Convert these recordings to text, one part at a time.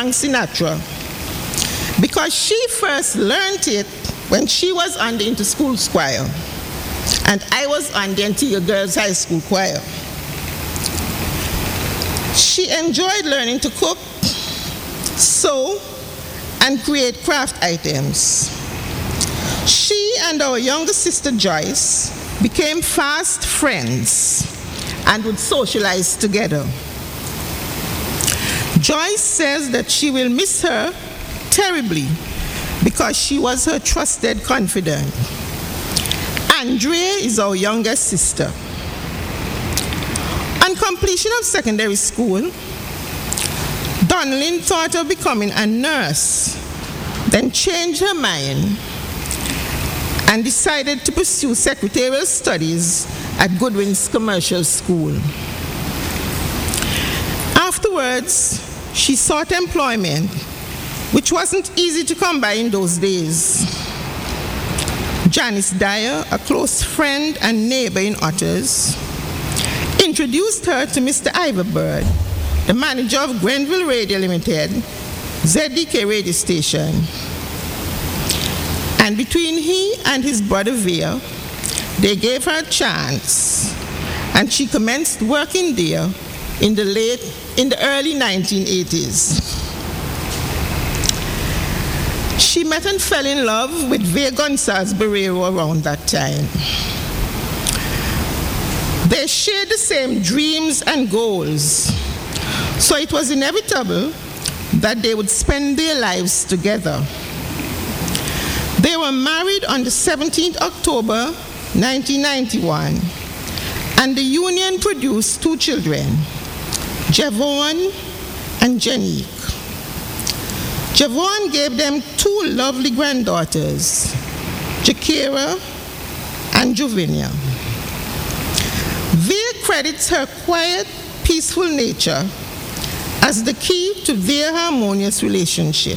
Frank Sinatra, because she first learned it when she was on the inter-school choir, and I was on the Antigua Girls High School choir. She enjoyed learning to cook, sew, and create craft items. She and our younger sister Joyce became fast friends and would socialize together. Joyce says that she will miss her terribly because she was her trusted confidant. Andrea is our youngest sister. On completion of secondary school, Donnelly thought of becoming a nurse, then changed her mind and decided to pursue secretarial studies at Goodwin's Commercial School. Afterwards, she sought employment, which wasn't easy to come by in those days. Janice Dyer, a close friend and neighbor in Otters, introduced her to Mr. Iverbird, the manager of Grenville Radio Limited, ZDK radio station. And between he and his brother Veer, they gave her a chance, and she commenced working there in the early 1980s. She met and fell in love with Veer Gonzalez Barrero around that time. They shared the same dreams and goals, so it was inevitable that they would spend their lives together. They were married on the 17th October 1991, and the union produced 2 children, Javon and Janique. Javon gave them 2 lovely granddaughters, Jakira and Jovinia. Veer credits her quiet, peaceful nature as the key to their harmonious relationship.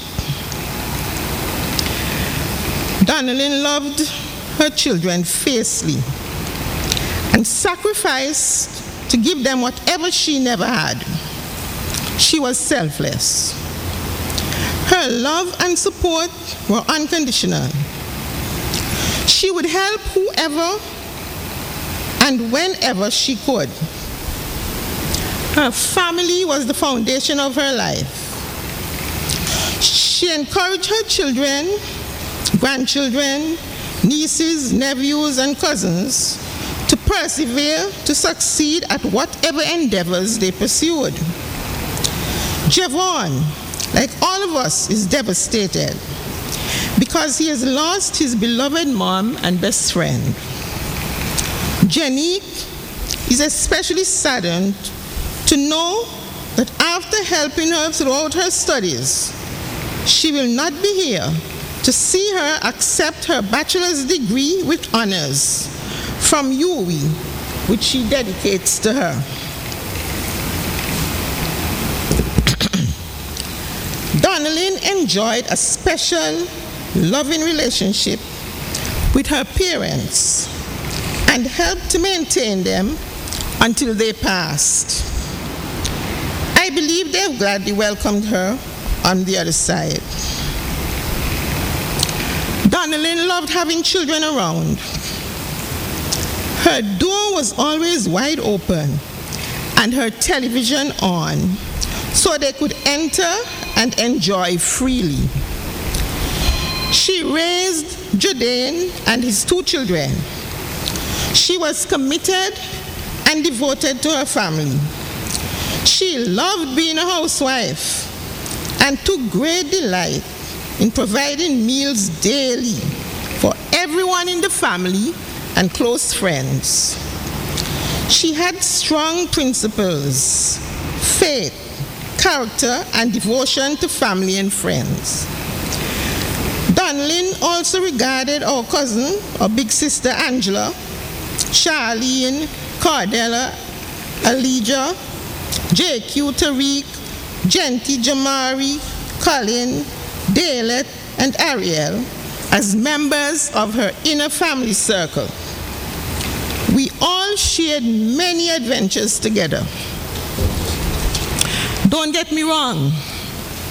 Donnelly loved her children fiercely and sacrificed to give them whatever she never had. She was selfless. Her love and support were unconditional. She would help whoever and whenever she could. Her family was the foundation of her life. She encouraged her children, grandchildren, nieces, nephews, and cousins to persevere, to succeed at whatever endeavors they pursued. Javon, like all of us, is devastated because he has lost his beloved mom and best friend. Janique is especially saddened to know that after helping her throughout her studies, she will not be here to see her accept her bachelor's degree with honors from UWI, which she dedicates to her. Donnelly enjoyed a special, loving relationship with her parents and helped to maintain them until they passed. I believe they have gladly welcomed her on the other side. Donnelly loved having children around. Her door was always wide open and her television on, so they could enter and enjoy freely. She raised Jodane and his 2 children. She was committed and devoted to her family. She loved being a housewife and took great delight in providing meals daily for everyone in the family and close friends. She had strong principles, faith, character, and devotion to family and friends. Donnelly also regarded our cousin, our big sister Angela, Charlene, Cardella, Elijah, JQ, Tariq, Genti, Jamari, Colin, Dalet, and Ariel as members of her inner family circle. We all shared many adventures together. Don't get me wrong,